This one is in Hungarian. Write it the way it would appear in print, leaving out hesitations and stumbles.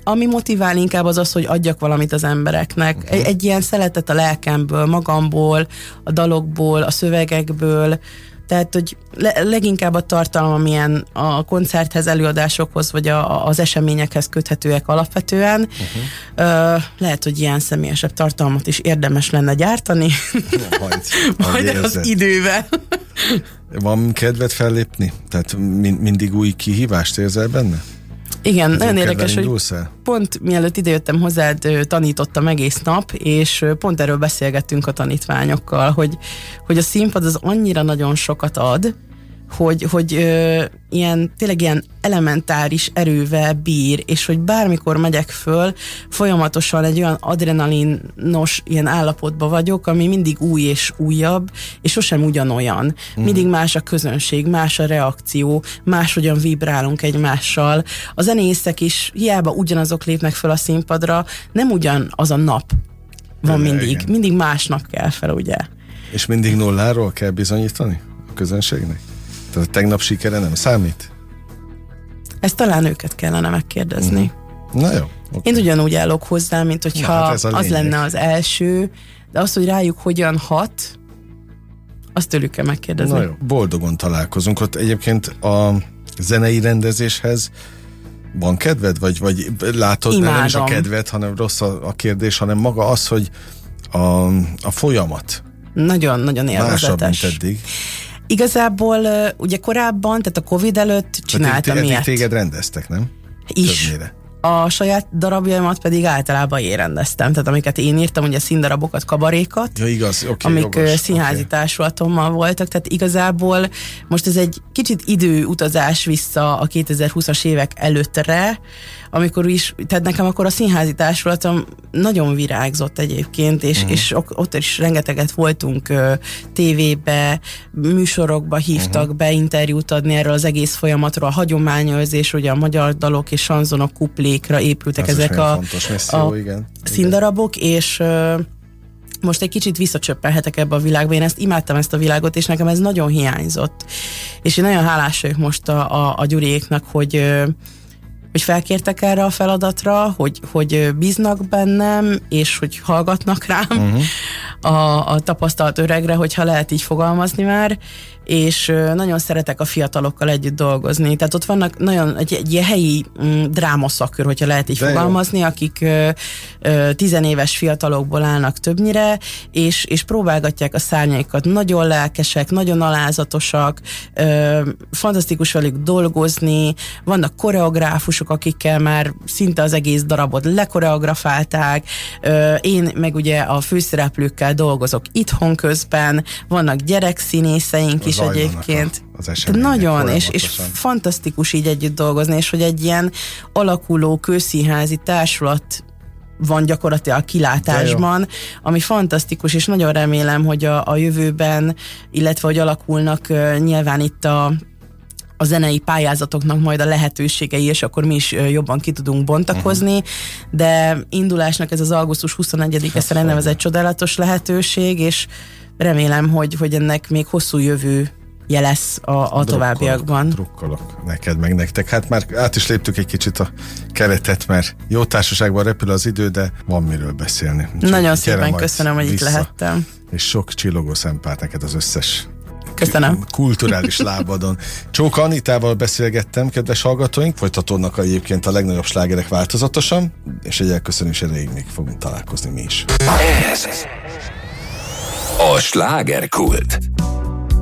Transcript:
Ami motivál inkább az, hogy adjak valamit az embereknek. Egy ilyen szeletet a lelkemből, magamból, a dalokból, a szövegekből. Tehát, hogy leginkább a tartalom, amilyen a koncerthez, előadásokhoz, vagy az eseményekhez köthetőek alapvetően. Lehet, hogy ilyen személyesebb tartalmat is érdemes lenne gyártani. Majd az idővel. Van kedved fellépni? Tehát mindig új kihívást érzel benne? Igen, nagyon érdekes, hogy pont mielőtt idejöttem hozzád, tanítottam egész nap, és pont erről beszélgettünk a tanítványokkal, hogy a színpad az annyira nagyon sokat ad, hogy tényleg ilyen elementáris erővel bír, és hogy bármikor megyek föl, folyamatosan egy olyan adrenalinos ilyen állapotban vagyok, ami mindig új és újabb, és sosem ugyanolyan. Mindig más a közönség, más a reakció, máshogyan vibrálunk egymással. A zenészek is hiába ugyanazok lépnek föl a színpadra, nem ugyanaz a nap van mindig másnak kell fel, ugye? És mindig nulláról kell bizonyítani a közönségnek? Tehát a tegnap sikere nem számít? Ezt talán őket kellene megkérdezni. Na jó. Okay. Én ugyanúgy állok hozzá, mint hogyha az lenne az első, de az, hogy rájuk hogyan hat, azt tőlük kell megkérdezni. Na jó, boldogon találkozunk. Ott egyébként a zenei rendezéshez van kedved? Vagy látod, nem is a kedved, hanem rossz a kérdés, hanem maga az, hogy a folyamat nagyon élvezetes. Másabb, mint eddig. Igazából ugye korábban, tehát a Covid előtt csináltam ilyet. Téged rendeztek, nem? Is. Többnyire. A saját darabjaimat pedig általában én rendeztem. Tehát amiket én írtam, ugye színdarabokat, kabarékat, ja, igaz. Okay, amik színházi társulatommal voltak. Tehát igazából most ez egy kicsit időutazás vissza a 2020-as évek előttre, amikor is, tehát nekem akkor a színházi társulatom nagyon virágzott egyébként, és ott is rengeteget voltunk tévébe, műsorokba hívtak be interjút adni erről az egész folyamatról, a hagyományőrzés, ugye a magyar dalok és sanzonok kuplékra épültek ezek a színdarabok, és most egy kicsit visszacsöppelhetek ebbe a világba. Én imádtam ezt a világot, és nekem ez nagyon hiányzott. És én nagyon hálás vagyok most a Gyuriéknak, hogy felkértek erre a feladatra, hogy bíznak bennem, és hogy hallgatnak rám a tapasztalt öregre, hogyha lehet így fogalmazni már, és nagyon szeretek a fiatalokkal együtt dolgozni. Tehát ott vannak nagyon egy ilyen helyi drámaszakör, hogyha lehet így fogalmazni, akik 10 éves fiatalokból állnak többnyire, és próbálgatják a szárnyaikat. Nagyon lelkesek, nagyon alázatosak, fantasztikus velük dolgozni, vannak koreográfusok, akikkel már szinte az egész darabot lekoreografálták, én meg ugye a főszereplőkkel dolgozok itthon közben, vannak gyerekszínészeink is egyébként. Nagyon, és fantasztikus így együtt dolgozni, és hogy egy ilyen alakuló kőszínházi társulat van gyakorlatilag a kilátásban, ami fantasztikus, és nagyon remélem, hogy a jövőben, illetve hogy alakulnak nyilván itt a zenei pályázatoknak majd a lehetőségei, és akkor mi is jobban ki tudunk bontakozni, de indulásnak ez az augusztus 21-e szerintem ez egy csodálatos lehetőség, és remélem, hogy ennek még hosszú jövője lesz a továbbiakban. Drukkolok neked, meg nektek. Hát már át is léptük egy kicsit a keretet, mert jó társaságban repül az idő, de van miről beszélni. Nagyon szépen köszönöm, hogy itt lehettem. És sok csillogó szempárt neked az összes köszönöm. Kulturális lábadon. Csóka Anitával beszélgettem, kedves hallgatóink, folytatódnak egyébként a legnagyobb slágerek változatosan, és egy elköszönés erejéig még fogunk találkozni mi is. Ez a Slágerkult.